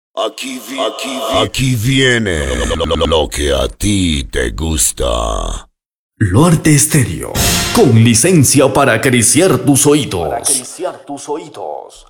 Aquí viene lo que a ti te gusta. Luarte Estéreo, con licencia para acariciar tus oídos.